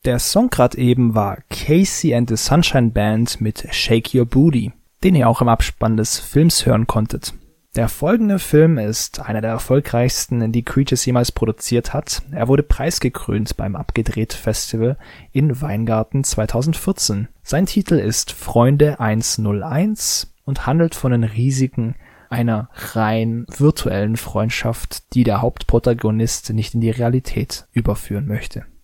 Der Song gerade eben war Casey and the Sunshine Band mit Shake Your Booty, den ihr auch im Abspann des Films hören konntet. Der folgende Film ist einer der erfolgreichsten, die Creatures jemals produziert hat. Er wurde preisgekrönt beim Abgedreht-Festival in Weingarten 2014. Sein Titel ist Freunde 101 und handelt von den Risiken einer rein virtuellen Freundschaft, die der Hauptprotagonist nicht in die Realität überführen möchte.